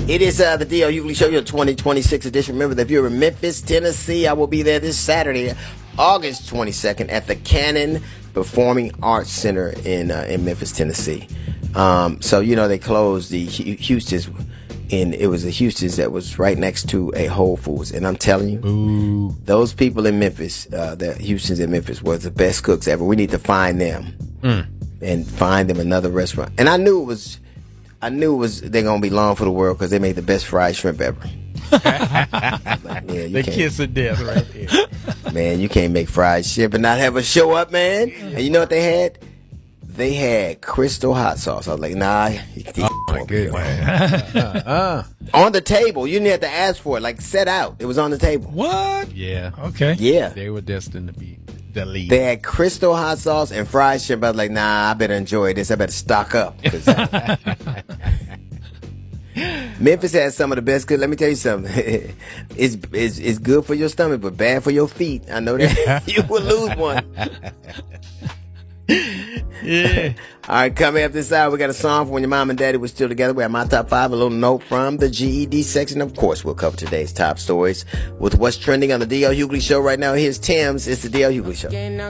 It is the D.L. Hughley Show, your 2026 edition. Remember that if you're in Memphis, Tennessee, I will be there this Saturday, August 22nd, at the Cannon Performing Arts Center in Memphis, Tennessee. So, they closed the Houston's, and it was a Houston's that was right next to a Whole Foods. And I'm telling you, those people in Memphis, the Houston's in Memphis, were the best cooks ever. We need to find them and find them another restaurant. And I knew it was they're gonna be long for the world because they made the best fried shrimp ever. The kiss of death right there. Man, you can't make fried shrimp and not have a show up, man. And you know what they had? They had Crystal hot sauce. I was like, nah. My goodness. On the table. You didn't have to ask for it. Like, set out. It was on the table. What? Yeah. Okay. Yeah. They were destined to be the lead. They had Crystal hot sauce and fried shrimp. I was like, nah, I better enjoy this. I better stock up. Memphis has some of the best good. Let me tell you something. It's good for your stomach, but bad for your feet. I know that. You will lose one. Yeah. All right, coming up this hour, we got a song from When Your Mom and Daddy Was Still Together. We have my top 5, a little note from the GED section. Of course, we'll cover today's top stories with what's trending on the D.L. Hughley Show right now. Here's Tim's. It's the D.L. Hughley Show.